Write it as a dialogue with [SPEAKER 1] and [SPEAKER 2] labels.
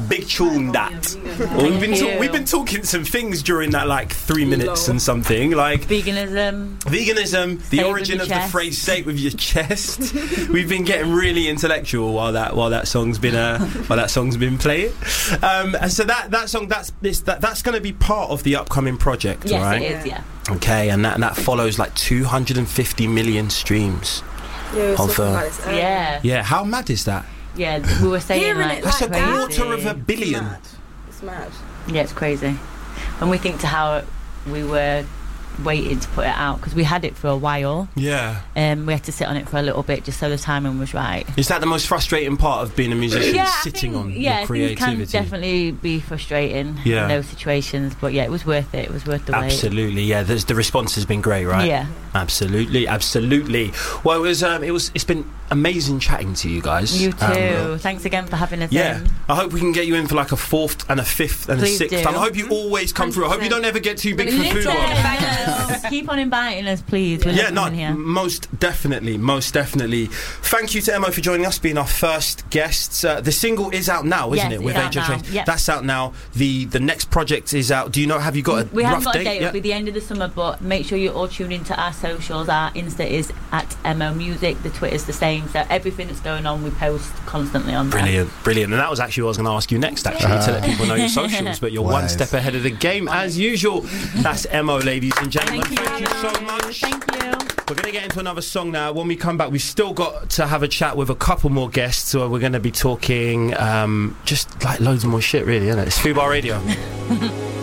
[SPEAKER 1] Big tune that. Well, we've been talking some things during that like 3 minutes and something like veganism, the origin of the phrase "say it with your chest." We've been getting really intellectual while that song's been playing. And so that song that's going to be part of the upcoming project,
[SPEAKER 2] yes,
[SPEAKER 1] right?
[SPEAKER 2] It is, yeah.
[SPEAKER 1] Okay, and that follows like 250 million streams.
[SPEAKER 2] Yeah.
[SPEAKER 1] How mad is that?
[SPEAKER 2] Yeah, we were saying like
[SPEAKER 1] that's
[SPEAKER 2] crazy.
[SPEAKER 1] a quarter of a billion.
[SPEAKER 3] It's mad.
[SPEAKER 2] Yeah, it's crazy. When we think to how we were waiting to put it out, because we had it for a while.
[SPEAKER 1] Yeah.
[SPEAKER 2] We had to sit on it for a little bit just so the timing was right.
[SPEAKER 1] Is that the most frustrating part of being a musician? Sitting on your creativity?
[SPEAKER 2] Yeah, it can definitely be frustrating in those situations, but yeah, it was worth it. It was worth the wait.
[SPEAKER 1] Absolutely, yeah. The response has been great, right?
[SPEAKER 2] Yeah.
[SPEAKER 1] Absolutely. Well, it's been amazing chatting to you guys.
[SPEAKER 2] You too. Thanks again for having us in.
[SPEAKER 1] I hope we can get you in for like a fourth and a fifth and
[SPEAKER 2] Please
[SPEAKER 1] a sixth time. I hope you always come through. I hope you don't ever get too big for food.
[SPEAKER 2] Keep on inviting us, please.
[SPEAKER 1] Most definitely. Thank you to Emo for joining us, being our first guests. The single is out now, isn't it? With AJ Tracey.
[SPEAKER 2] Yep.
[SPEAKER 1] That's out now. The next project is out. Do you know? Have you got a rough date?
[SPEAKER 2] We haven't got a date. It'll be the end of the summer, but make sure you all tune into our socials. Our Insta is at Emo Music. The Twitter's the same. So everything that's going on, we post constantly on there.
[SPEAKER 1] Brilliant. And that was actually what I was going to ask you next, actually, to let people know your socials. But you're one step ahead of the game as usual. That's Emo, ladies and gentlemen. Thank you so much.
[SPEAKER 2] Thank you.
[SPEAKER 1] We're going to get into another song now. When we come back, we've still got to have a chat with a couple more guests. So we're going to be talking just like loads more shit, really, isn't it? It's Fubar Radio.